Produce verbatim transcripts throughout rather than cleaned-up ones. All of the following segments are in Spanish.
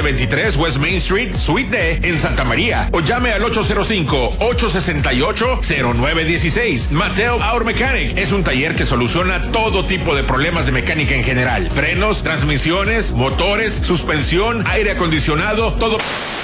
veintitrés West Main Street, Suite D, en Santa María. O llame al ocho cero cinco, ocho seis ocho, cero nueve uno seis. Mateo Auto Mechanic es un taller que soluciona todo tipo de problemas de mecánica en general. Frenos, transmisiones, motores, suspensión, aire acondicionado, todo.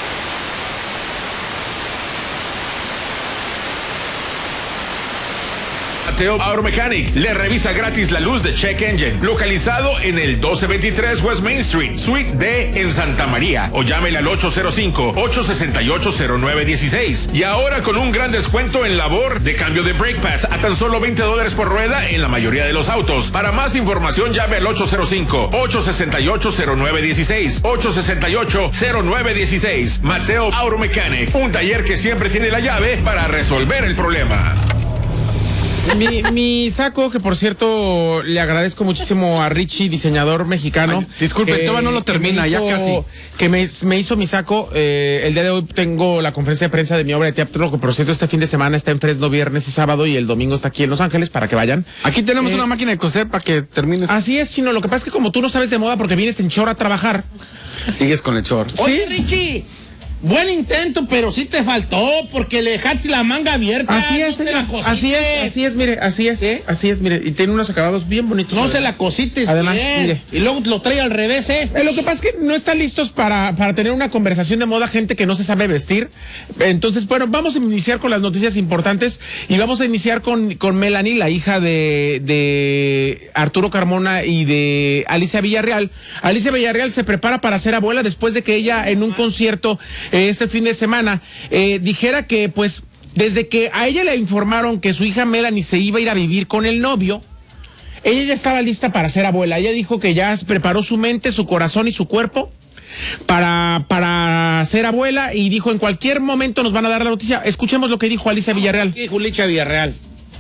Mateo Auto Mechanic le revisa gratis la luz de Check Engine, localizado en el doce veintitrés West Main Street, Suite D, en Santa María. O llámele al ocho cero cinco, ocho seis ocho, cero nueve uno seis. Y ahora con un gran descuento en labor de cambio de brake pads a tan solo veinte dólares por rueda en la mayoría de los autos. Para más información llame al ocho cero cinco, ocho seis ocho, cero nueve uno seis, ocho seis ocho, cero nueve uno seis. Mateo Auto Mechanic, un taller que siempre tiene la llave para resolver el problema. Mi, mi saco, que por cierto le agradezco muchísimo a Richie, diseñador mexicano. Ay, disculpe, que, todavía no lo termina, hizo, ya casi. Que me, me hizo mi saco. Eh, el día de hoy tengo la conferencia de prensa de mi obra de teatro, que por cierto este fin de semana está en Fresno viernes y sábado, y el domingo está aquí en Los Ángeles para que vayan. Aquí tenemos eh, una máquina de coser para que termines. Así es, Chino. Lo que pasa es que como tú no sabes de moda porque vienes en short a trabajar. Sigues con el short. Oye, Richie, buen intento, pero sí te faltó porque le dejaste la manga abierta. Así es, no señor. Así es, así es, mire, así es. ¿Qué? Así es, mire. Y tiene unos acabados bien bonitos. No además. se la cosites Además, bien. mire. Y luego lo trae al revés este. Eh, lo que pasa es que no están listos para, para tener una conversación de moda gente que no se sabe vestir. Entonces, bueno, vamos a iniciar con las noticias importantes y vamos a iniciar con, con Melanie, la hija de, de Arturo Carmona y de Alicia Villarreal. Alicia Villarreal se prepara para ser abuela después de que ella en un concierto eh, este fin de semana eh, dijera que pues desde que a ella le informaron que su hija Melanie se iba a ir a vivir con el novio, ella ya estaba lista para ser abuela. Ella dijo que ya preparó su mente, su corazón y su cuerpo para, para ser abuela, y dijo en cualquier momento nos van a dar la noticia. Escuchemos lo que dijo Alicia Villarreal. ¿Qué dijo Alicia Villarreal?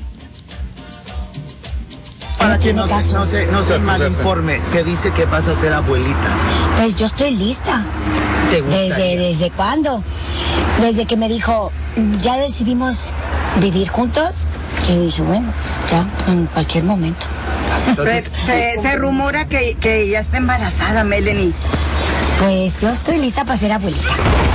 Para que no se, no se, no se malinforme, se dice que vas a ser abuelita. Pues yo estoy lista. ¿Te gustaría? ¿Desde, desde cuándo? Desde que me dijo, ya decidimos vivir juntos. Yo dije, bueno, ya, en cualquier momento. Entonces, se, se rumora que, que ya está embarazada, Melanie. Pues yo estoy lista para ser abuelita.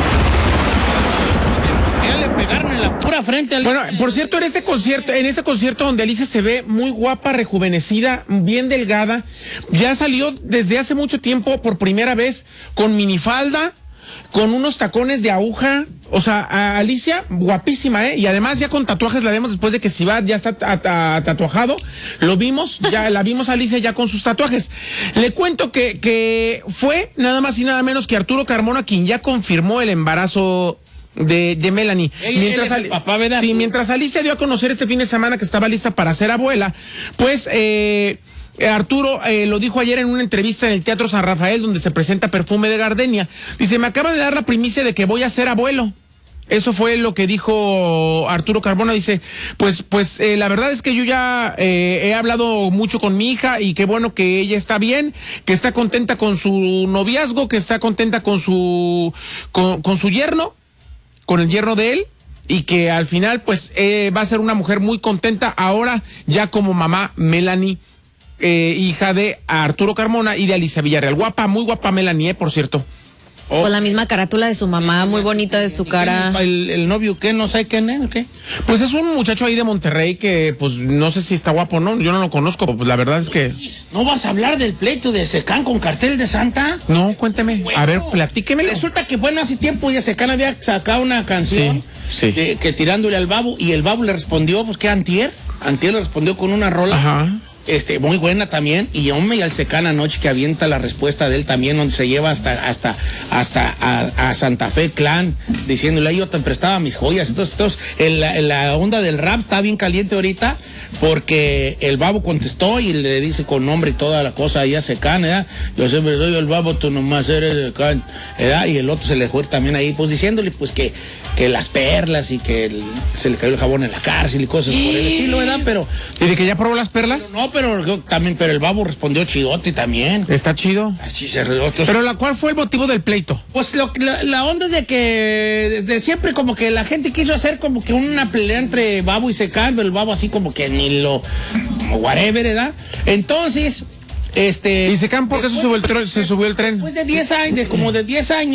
Ya le pegaron en la pura frente al... Bueno, por cierto, en este concierto, en este concierto donde Alicia se ve muy guapa, rejuvenecida, bien delgada, ya salió desde hace mucho tiempo por primera vez con minifalda, con unos tacones de aguja. O sea, a Alicia, guapísima, ¿eh? Y además ya con tatuajes la vemos después de que Sibat ya está tatuajado. Lo vimos, ya la vimos a Alicia ya con sus tatuajes. Le cuento que, que fue nada más y nada menos que Arturo Carmona quien ya confirmó el embarazo de, de Melanie. Él, mientras, él es el papá, ¿verdad? Sí, mientras Alicia dio a conocer este fin de semana que estaba lista para ser abuela, pues eh, Arturo eh, lo dijo ayer en una entrevista en el Teatro San Rafael, donde se presenta Perfume de Gardenia. Dice, me acaba de dar la primicia de que voy a ser abuelo. Eso fue lo que dijo Arturo Carmona. Dice, pues, pues eh, la verdad es que yo ya eh, he hablado mucho con mi hija, y qué bueno que ella está bien, que está contenta con su noviazgo, que está contenta con su, con, con su yerno, con el yerno de él, y que al final pues eh, va a ser una mujer muy contenta ahora ya como mamá Melanie, eh, hija de Arturo Carmona y de Alicia Villarreal. Guapa, muy guapa Melanie, eh, por cierto. Oh. Con la misma carátula de su mamá, muy bonita de su cara. ¿El, el novio qué? ¿No sé quién es? ¿Qué? Pues es un muchacho ahí de Monterrey que, pues, no sé si está guapo o no, yo no lo conozco, pues la verdad es que... ¿No vas a hablar del pleito de Secán con Cartel de Santa? No, cuénteme, bueno, a ver, platíquemelo. Resulta que, bueno, hace tiempo ya Secán había sacado una canción sí, sí. De, que tirándole al Babo, y el Babo le respondió, pues, ¿qué? Antier, Antier le respondió con una rola. Ajá. Este, muy buena también, y hombre, y al Secán anoche que avienta la respuesta de él también, donde se lleva hasta hasta hasta a, a Santa Fe Clan, diciéndole, yo te prestaba mis joyas. Entonces, entonces en la, en la onda del rap está bien caliente ahorita, porque el Babo contestó y le dice con nombre y toda la cosa ahí a Secán, ¿verdad? Yo siempre soy el Babo, tú nomás eres Secán, ¿verdad? Y el otro se le fue también ahí, pues diciéndole pues que, que las perlas y que el, se le cayó el jabón en la cárcel y cosas por el estilo, ¿verdad? Pero... ¿Y de que ya probó las perlas? Pero no, pero también, pero el Babo respondió chidote también. Está chido. Así se rió. Pero la, ¿cuál fue el motivo del pleito? Pues lo, la, la onda es de que de siempre como que la gente quiso hacer como que una pelea entre Babo y Secán, pero el Babo así como que ni lo whatever, ¿verdad? Entonces, este... ¿Y Secán por qué se subió el tren? Se subió el tren. Después de diez años, de como de diez años.